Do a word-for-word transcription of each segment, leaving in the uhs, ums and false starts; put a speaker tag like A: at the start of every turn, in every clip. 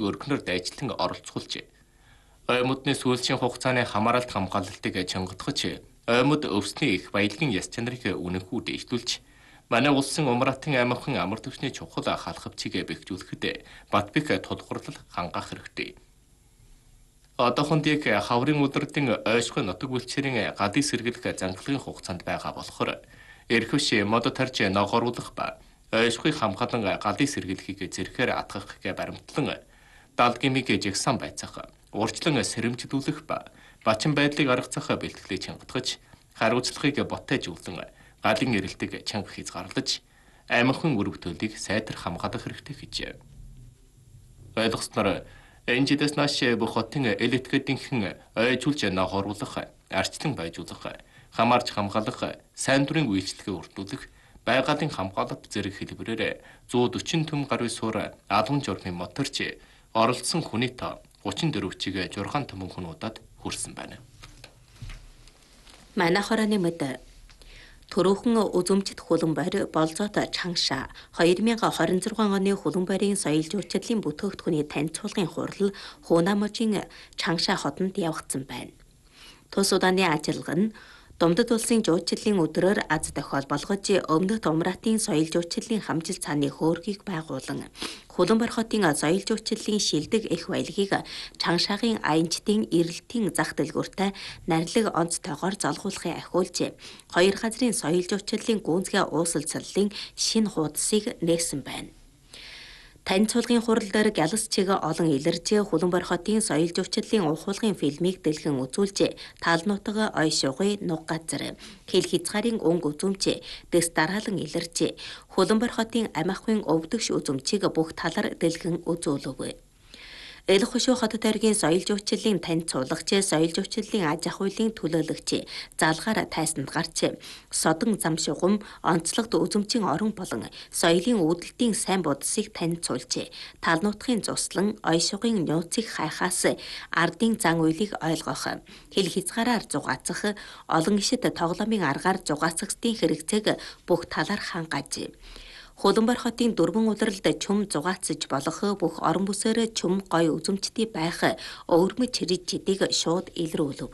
A: хүмүүсийг өргөнөөр дайчлан оролцуулжээ. Оймодны сүүлчийн хугацааны хамааралт хамгаалалтыг чангатгаж, оймод өвсний их баялагын яс чанарыг үнэнхүү дэвшлүүлж, манай улсын Умратын аймагын амар түвшний чухал халахвчийг бэхжүүлэхэд Батбек тулгуурлал хангаах хэрэгтэй. Одоохондыг хаврын удирдын ойшгүй нутаг бүлчээрийн гадыг сэргийлэх зангалагын хугацаанд байгаа болохоор эрхвш мод тарж ногооруулах ба ойшгүй хамгаалан гадыг сэргийлэхийг зэрэхээр атгахыг баримтлан далдгимиг жигсан байцаах, урьдчилан сэрэмжлүүлэх ба бачин байдлыг аргацах бэлтгэлийг чангатгаж, хариуцлагыг ботайжуулан галын эрэлтийг чанга хязгаарлаж, аймагын үр бүтээлийг сайтар хамгаалах хэрэгтэй гэж. Ойлгосноор энэ жилээс нааш бүх хотын эл этгээдийнхэн ойжуулж ногооруулах, арчлан байжуулах, хамаарч хамгаалах, сайн дурын үйлчлэгээ өртүүлэх, байгалийн хамгаалалт зэрэг хэлбэрээр one forty төм гаруй суур албан журмын моторч оролцсон хүний тоо thirty-four чиг жургаан төмөн хүнуудад хүрсэн байна.
B: Манай хорооны мэд Төрөөхөн үзүмжит хуланбойр болзоот Чангша twenty twenty-six оны хуланбойрын соёл жуулчлалын бүтээгдэхүүний танилцуулгын хурал Хунаможийн Чангша хотод явагдсан байна. Тус удааны ажиллагаа нь Думдад улсын жуулчлалын өдрөөр аз тохиол болгож Өмнөд Умратын соёл жуулчлалын хамжилт цааны хөөргийг байгуулан Хуланбойр хотын соёл жуулчлалын шилдэг их баялагийг Чангшагийн аянчдын эрэлтийн зах дэлгүүртэй нарилэг онцтойгоор золгуулахыг ахиулж, хоёр газрын соёл жуулчлалын гүнзгий уулзалцлалын шинэ хуудасыг нээсэн байна. Танилцуулгын хурал дээр Гялас чиг олон илэрж Хуланбойр хотын соёл жуулчлалын ухуулгын фильмийг дэлгэн үзүүлж, таалнуутага ой шугуй нуг газар, хэл хязгаарын өнгө үзүмж дэс дараалан илэрж, Хуланбойр хотын амиахын өвдөгш үзүмжийг бүх талаар дэлгэн үзүүлв. Эл хошуу хот тойргийн соёл жуулчлалын танилцуулагч, соёл жуулчлалын аж ахуйлын төлөөлөгч залгаар тайсанд гарч, содон зам шугам, онцлогд үзүмжийн орон болон соёлын үүдэлтийн сайн будсыг танилцуулж, таалнуутгын цуслан, ой шугын нууцыг хайхаас ардын зан үйлийг ойлгох, хэл хязгаараар зугаацах, олон ишид тоглоомын аргаар зугаацахын хэрэгцээг бүх талаар хангааж, Хуланбойр хотын дөрвөн улиралд чүм зугаацж болох бүх орон бүсээр чүм гой үзүмжтэй байх өвөрмөж чирэгчдийг шууд илрүүлв.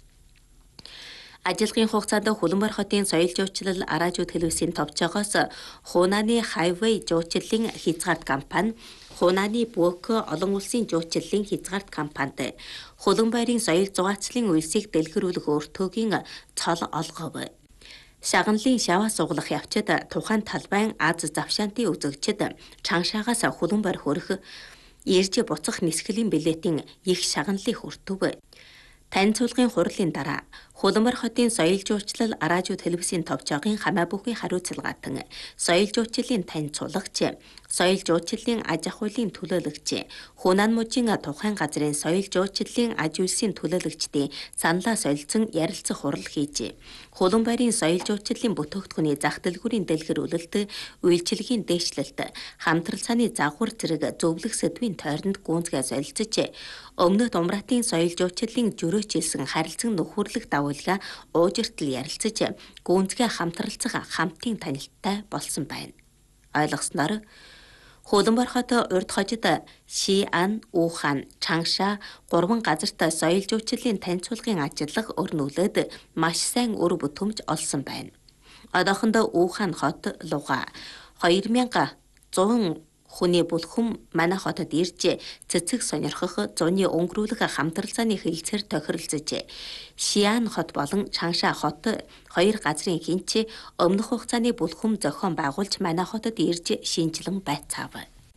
B: Ажиллагааны хугацаанд Хуланбойр хотын соёл жуулчлал араажуу телевизийн товчоогоос Хунаны хайвей жуулчлалын хязгаарт компани, Хунаны Бөк олон улсын жуулчлалын хязгаарт компанид Хуланбойрын соёл зугаацлын үйлсийг дэлгэрүүлэх өртөөгийн цол олгов. Шаганлын шаваа суглах явцад тухайн талбайн аз завшаантын үзэгчид Чангшаагаас Хуланбойр хүрэх ирж буцах нисгэлийн билетийн их шаганлыг хүртв. Танилцуулгын хурлын дараа Хуланбойр хотын соёл жуулчлал араажуу телевизийн товчоогийн хамаа бүхий хариуцлагаатан соёл жуулчлалын танилцуулагч, соёл жуулчлалын аж ахуйлын төлөөлөгч, Хунан мужийн тухайн газрын соёл жуулчлалын аж үйлсийн төлөөлөгчдийн саналаа солилцсон ярилцах хурал хийж, Хуланбойрын соёл жуулчлалын бүтээгдэхүүний зах дэлгүүрийн дэлгэрүүлэлт, үйлчилгээний дээшлэлт, хамтрал цааны загвар зэрэг зөвлөх сэдвийн тойронд гүнзгий солилцож, Өмнөд Умратын соёл жуулчлалын жөрөөчилсэн харилцан нөхөрлөх давуулга уужиртал ярилцаж, гүнзгий хамтралцах хамтын танилттай болсон байна. Ойлгосноор Хуланбойр хот урд хожид Шиан, Ухан, Чангша гурван газарт соёл жуулчлалын танилцуулгын ажиллага өрнүүлээд маш сайн үр бүтэмж олсон байна. Одоохондоо Ухан хот луга two thousand one hundred хүний бүлхэм манай хотод ирж цэцэг сонирхох, зуны өнгөрүүлэх хамтрал цааны хэлцээр тохиролцож, Шиан хот болон Чангша хот хоёр газрын хинч өмнөх хугацааны бүлхэм зохион байгуулж манай хотод ирж шинжилэн байцаав.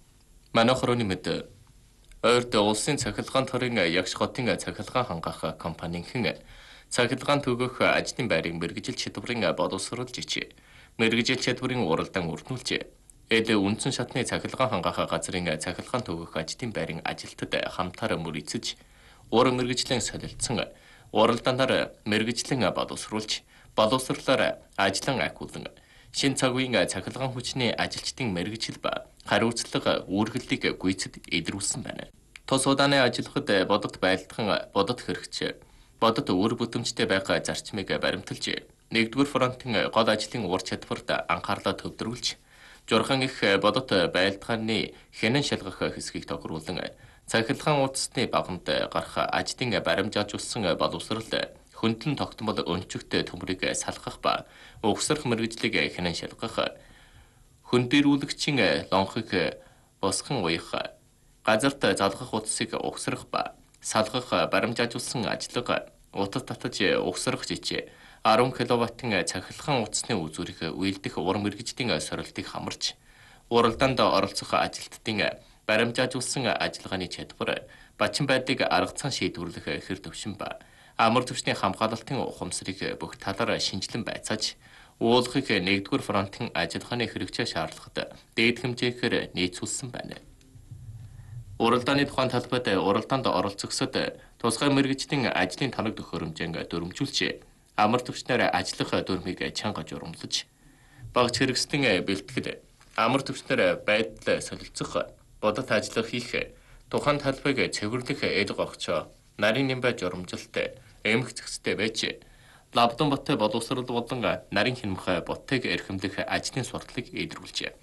A: Манай хорооны мэд ойрд улсын цахилгаан төрийн ягш хотын цахилгаан хангах компанийн цахилгаан төгөх ажлын байрын мэргэжил чадварын боловсруулж ичээ. Мэргэжил чадварын уралдаан өрнүүлж, эл үндсэн шатны цахилгаан хангах газрын цахилгаан төгөх ажлын байрын ажилтад хамтаар мөрийцэж, уур мэргэжлийн солилцсон уралдаанаар мэргэжлийн боловсруулж, боловсруулаар ажлан ахиулан, шин цаг үеийн цахилгаан хүчний ажилчдын мэргэжил ба хариуцлага үүргэлтийг гүйцэд илрүүлсэн байна. Тус удааны ажиллахад бодот байлдхан бодот хэрэгч, бодот үр бүтэмжтэй байх зарчмыг баримталж, нэгдүгээр фронтын гол ажлын ур чадварт анхаарлаа төвлөрүүлж, журхан их бодот байлдгааны хянан шалгах хэсгийг тохируулан цахилгаан утасны багамд гарах ажлын баримжаажуулсан боловсрол хөндлөн тогтмол өнчигтэй төмрийг салгах ба угсрах мэргэжлийг хянан шалгах, хөндөрүүлэгчийн лонхыг босгон уях, газарт залгах утсыг угсрах ба салгах баримжаажуулсан ажиллага, утас татаж угсрах жичээ арван киловаттын цахилгаан утасны үзүүрийг үйлдэх уран мэргэжлийн сорилтыг хамарч, уралдаанд оролцох ажилтдын баримжаажуулсан ажиллагааны чадвар, бачин байдлыг арга зам шийдвэрлэх хэр төвшин ба амар түвшний хамгаалалтын ухамсарыг бүх талаар шинжилэн байцааж, уулахыг нэгдүгээр фронтын ажиллагааны хэрэгцээ шаардлагад дээд хэмжээгээр нийцүүлсэн байна. Уралдааны тухайн талбайд уралдаанд оролцогсод тусгай мэргэжлийн ажлын тоног төхөөрөмжийг дүрмжүүлж, амар түвшнээр ажиллах дүрмийг чанга журамлаж, багц хэрэгслийн бэлтгэл, амар түвшнээр байдал солилцох, бодолт ажиллах хийх, тухайн талбайг цэвэрлэх эд гогчоо, нарийн нэмбай журамжилт, эмх зэгцтэй байж, лабдан боттой боловсрол болон нарийн хянамх боттыг эрхэмлэх ажлын сурталыг илрүүлжээ.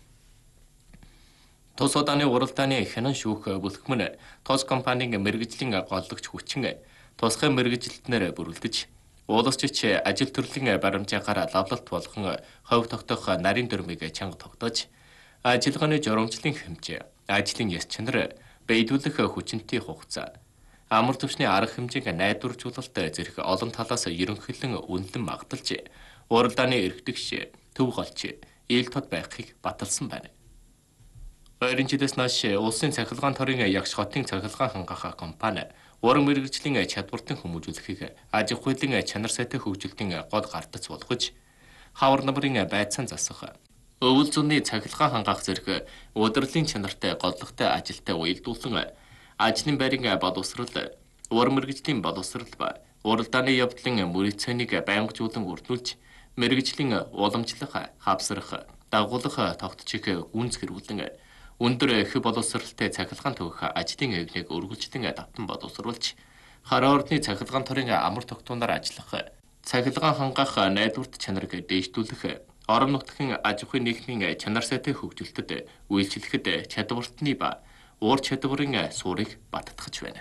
A: Тус удааны уралдааны хянан шүүх бүлхмэн тус компанийн мэргэжлийн голлогч хүчин тусгай мэргэжилтнээр бүрэлдэж, уулсчч ажил төрлийн баримжаагаар лавлалт болгон ховь тогтоох нарийн дүрмийг чанга тогтоож, ажиллагааны журамчлалын хэмжээ, ажлын яс чанар, бэйдүүлэх хүчинтэй хугацаа, амар түвшний арга хэмжээг найдваржуулалт зэрэг олон талаас ерөнхийлөн үнэлэн магталж, уралдааны эрхтгш, төв голч, ил тод байхыг баталсан байна. Ойрын жилээс нааш улсын цахилгаан торын ягш хотын цахилгаан хангах компани уран мэргэжлийн чадвартын хүмүүжүүлэхийг аж ахуйлын чанар сайтай хөгжилтийн гол гардац болгож, хавар намрын байцаан засах, өвөл зүүнний цахилгаан хангах зэрэг удирдлын чанартай голлогтой ажилтай уялдуулан ажлын байрын боловсрол, уран мэргэжлийн боловсрол ба уралдааны явдлын мөрөцөнийг байнгажуулан үрдүүлж, мэргэжлийн уламжлах, хавсрах, дагуулах тогтчийг гүнзгэрүүлэн өндөр их боловсролтой цахилгаан төгөх ажлын эвнийг үргэлжлэн давтан боловсруулж, хараа ордны цахилгаан торын амар тогтооноор ажиллах, цахилгаан хангах найдварт чанарыг дээшлүүлэх, орон нутгийн аж ахуйн нийгмийн чанар сайтай хөгжилтөд үйлчлэхэд чадвартны ба уур чадварын суурийг баттгах байна.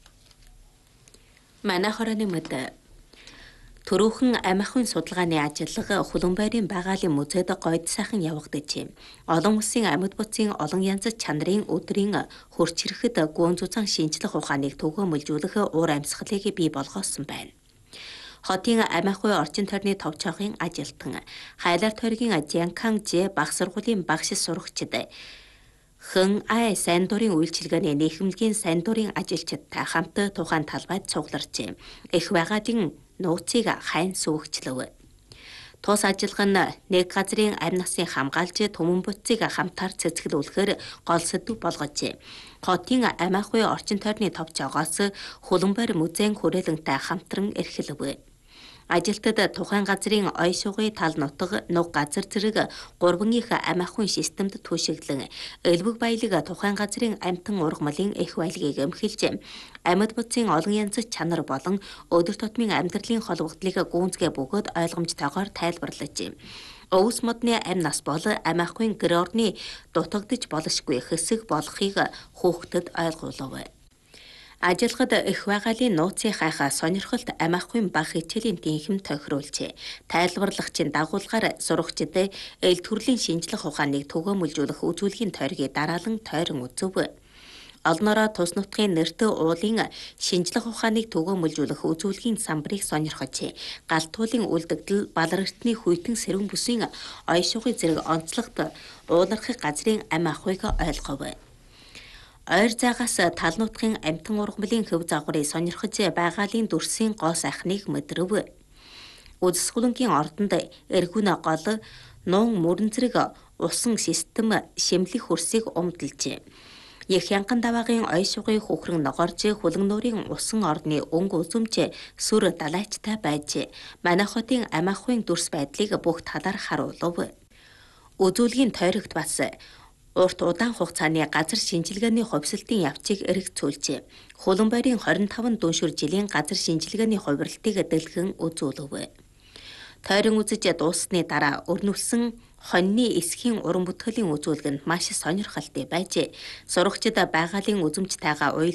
B: Манай хорооны мэд Төрөөхөн амиахын судалгааны ажиллага Хуланбайрын Багаалын музейд гойд сайхан явагдаж, олон улсын амьд буцын олон янз чанарын өдрийн хөрч ирэхэд гүн зузаан шинжлэх ухааныг төгөөмөлжүүлэх уур амьсгалыг бий болгосон байна. Хотын амиахуй орчин тойрны товчоогийн ажилтан, хайлар тойргийн Жанкан Ж баг сургуулийн багш сурагчид, Хэн Ай сайн дурын үйлчилгээний нийгэмлэгийн сайн дурын ажилчидтай хамт тухайн талбайд цугларч, их байгаадын нууцыг хайн сүүгчлэв. Тус ажиллага нь нэг газрын амь насын хамгаалж түмэн бүтцийг хамтаар цэцгэлүүлэхээр гол сэдв болгож, хотын амиахуй орчин тойрны товчоогоос Хуланбайр музейн хүрээлэнтэй хамтран эрхэлв. Ажилтад тухайн газрын ой шугын тал нутаг, нуг газар зэрэг гурван их амиахуйн системд түшиглэн, элбэг баялаг тухайн газрын амьтан ургамлын их баялагийг эмхэлж, амьд буцын олон янз чанар болон өдөр тутмын амьдралын холбогдлыг гүнзгий бөгөөд ойлгомжтойгоор тайлбарлаж, өвс модны амь нас бол амиахуйн гэр орны дутагдж болшгүй хэсэг болохыг хүүхдэд ойлгуулав. Ажилгад их байгалийн нууцын хайхаа сонирхолт амиахуйн баг хичээлийн тэнхэм тохируулж, тайлбарлагчийн дагуулгаар сурагчид эл төрлийн шинжлэх ухааныг төгөөмөлжүүлэх үзүүлгийн тойргийг дараалан тойрон үзв. Олнороо тус нутгийн нэртэй уулын шинжлэх ухааныг төгөөмөлжүүлэх үзүүлгийн самбарыг сонирхож, галтуулын үлдэгдэл, баларгтны хүйтэн сэрүүн бүсийн ой шугын зэрэг онцлогт уулархах газрын амиахуйг ойлгов. Ойр заагаас тал нутгийн амьтан ургамлын хөв загварыг сонирхож байгалийн дүрсийн гоо сайхныг мэдрэв. Үдэсгүлэнгийн ордонд эргүүн гол нуун мөрөн зэрэг усан систем шимлэх хөрсийг умдалж, их янган даваагийн ой шугын хөхрөн ногоорж хөлөн нуурын усан орны өнгө үзүмж сүр далайчтай байж, манай хотын амиахуйн дүрс байдлыг бүх талаар харуулв. Үзүүлгийн тойрогт бас урт удаан хугацааны газар шинжилгээний хувьсалтын явцыг эргэцүүлж, Хуланбайрын хорин таван дүншүр жилийн газар шинжилгээний хувирлтыг дэлгэн үзүүлв. Тойрон үзэж дууссаны дараа өрнүүлсэн хоньны эсхийн уран бүтээлийн үзүүлэг нь маш сонирхолтой байж, сурагчид байгалийн үзэмжтэйгээ